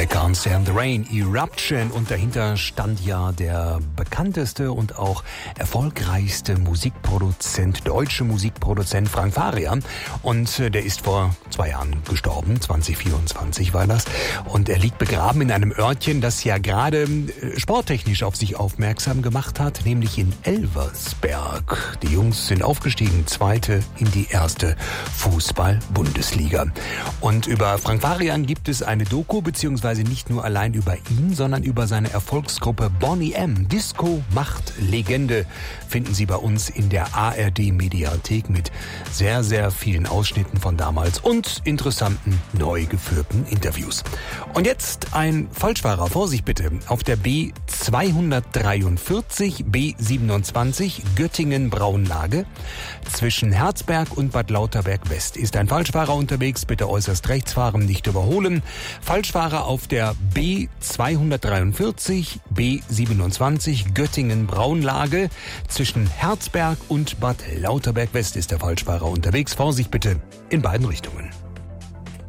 I Can't Stand the Rain, Eruption. Und dahinter stand ja der bekannteste und auch erfolgreichste deutsche Musikproduzent Frank Farian. Und der ist vor 2 Jahren gestorben, 2024 war das. Und er liegt begraben in einem Örtchen, das ja gerade sporttechnisch auf sich aufmerksam gemacht hat, nämlich in Elversberg. Die Jungs sind aufgestiegen, 2. in die 1. Fußball-Bundesliga. Und über Frank Farian gibt es eine Doku, beziehungsweise nicht nur allein über ihn, sondern über seine Erfolgsgruppe Boney M. Disco macht Legende finden Sie bei uns in der ARD-Mediathek mit sehr, sehr vielen Ausschnitten von damals und interessanten, neu geführten Interviews. Und jetzt ein Falschfahrer, Vorsicht bitte, auf der B243, B27 Göttingen-Braunlage zwischen Herzberg und Bad Lauterberg West ist ein Falschfahrer unterwegs, bitte äußerst rechts fahren, nicht überholen. Falschfahrer auf der B243, B27 Göttingen-Braunlage zwischen Herzberg und Bad Lauterberg West ist der Falschfahrer unterwegs. Vorsicht bitte in beiden Richtungen.